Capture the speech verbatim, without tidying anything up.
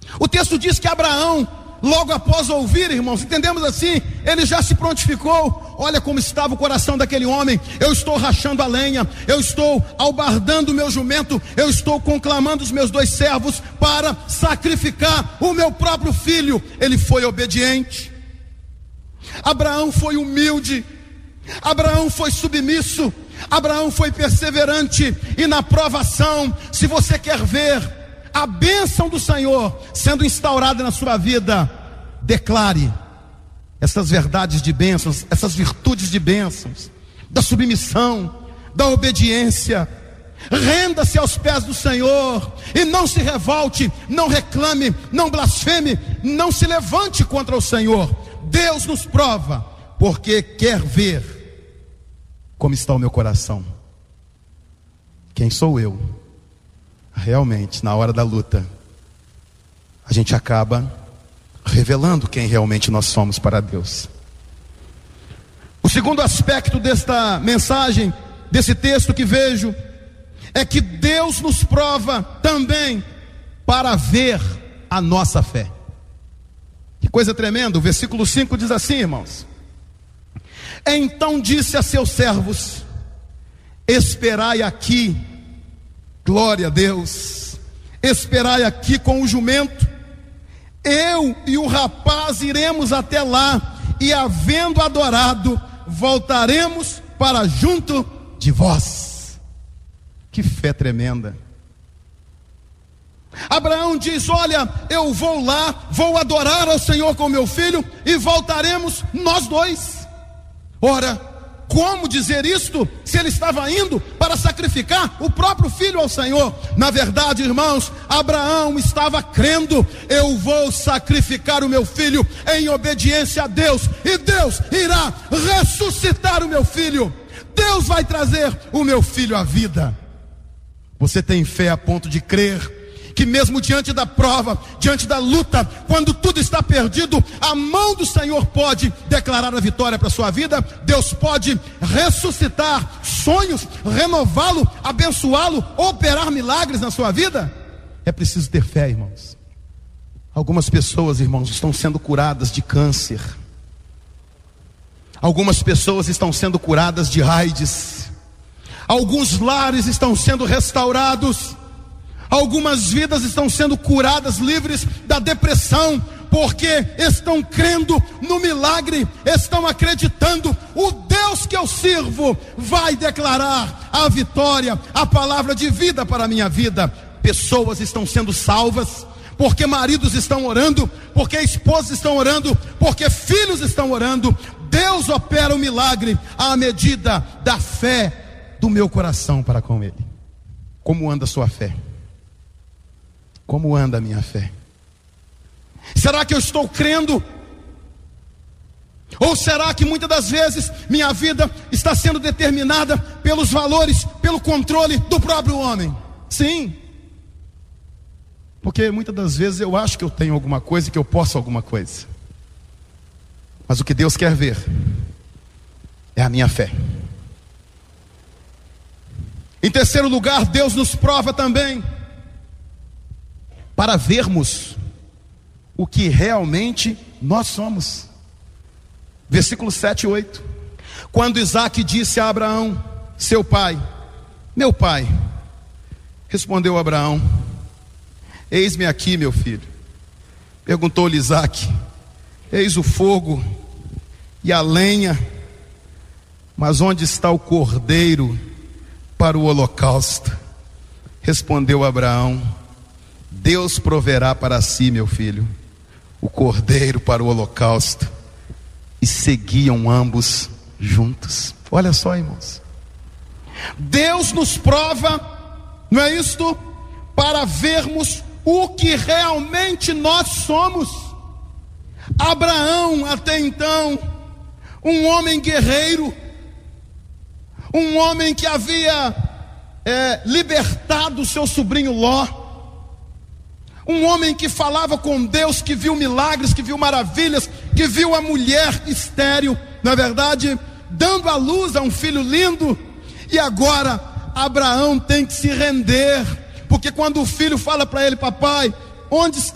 O texto diz que Abraão, logo após ouvir, irmãos, entendemos assim, ele já se prontificou. Olha como estava o coração daquele homem. Eu estou rachando a lenha, eu estou albardando o meu jumento, eu estou conclamando os meus dois servos para sacrificar o meu próprio filho. Ele foi obediente. Abraão foi humilde, Abraão foi submisso, Abraão foi perseverante. E na provação, se você quer ver a bênção do Senhor sendo instaurada na sua vida, declare essas verdades de bênçãos, essas virtudes de bênçãos, da submissão, da obediência. Renda-se aos pés do Senhor e não se revolte, não reclame, não blasfeme, não se levante contra o Senhor. Deus nos prova porque quer ver como está o meu coração. Quem sou eu? Realmente, na hora da luta, a gente acaba revelando quem realmente nós somos para Deus. O segundo aspecto desta mensagem, desse texto que vejo, é que Deus nos prova também para ver a nossa fé. Que coisa tremenda. O versículo cinco diz assim, irmãos: então disse a seus servos: esperai aqui, glória a Deus, esperai aqui com o jumento, eu e o rapaz iremos até lá, e havendo adorado, voltaremos para junto de vós. Que fé tremenda. Abraão diz: olha, eu vou lá, vou adorar ao Senhor com meu filho, e voltaremos nós dois. Ora, como dizer isto, se ele estava indo para sacrificar o próprio filho ao Senhor? Na verdade, irmãos, Abraão estava crendo: eu vou sacrificar o meu filho em obediência a Deus, e Deus irá ressuscitar o meu filho. Deus vai trazer o meu filho à vida. Você tem fé a ponto de crer que mesmo diante da prova, diante da luta, quando tudo está perdido, a mão do Senhor pode declarar a vitória para a sua vida? Deus pode ressuscitar sonhos, renová-lo, abençoá-lo, operar milagres na sua vida? É preciso ter fé, irmãos. Algumas pessoas, irmãos, estão sendo curadas de câncer. Algumas pessoas estão sendo curadas de AIDS. Alguns lares estão sendo restaurados. Algumas vidas estão sendo curadas, livres da depressão, porque estão crendo no milagre, estão acreditando: o Deus que eu sirvo vai declarar a vitória, a palavra de vida para a minha vida. Pessoas estão sendo salvas, porque maridos estão orando, porque esposas estão orando, porque filhos estão orando. Deus opera o milagre à medida da fé do meu coração para com Ele. Como anda a sua fé? Como anda a minha fé? Será que eu estou crendo? Ou será que muitas das vezes minha vida está sendo determinada pelos valores, pelo controle do próprio homem? Sim. Porque muitas das vezes eu acho que eu tenho alguma coisa, que eu posso alguma coisa. Mas o que Deus quer ver é a minha fé. Em terceiro lugar, Deus nos prova também para vermos o que realmente nós somos. Versículos sete e oito. Quando Isaque disse a Abraão, seu pai: meu pai, respondeu Abraão: eis-me aqui, meu filho. Perguntou-lhe Isaque: eis o fogo e a lenha, mas onde está o cordeiro para o holocausto? Respondeu Abraão: Deus proverá para si, meu filho, o cordeiro para o holocausto. E seguiam ambos juntos. Olha só, irmãos, Deus nos prova, não é isto? Para vermos o que realmente nós somos. Abraão, até então, um homem guerreiro, um homem que havia é, libertado seu sobrinho Ló, um homem que falava com Deus, que viu milagres, que viu maravilhas, que viu a mulher estéril, na verdade, dando à luz a um filho lindo. E agora Abraão tem que se render, porque quando o filho fala para ele: papai, onde está